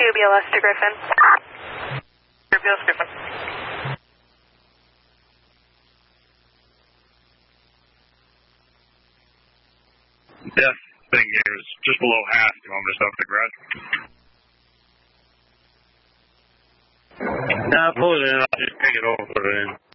BLS to Griffin. BLS Griffin. Death thing here is just below half. Do you want me to stop at the garage? Pull it in. I'll just take it over, put it in.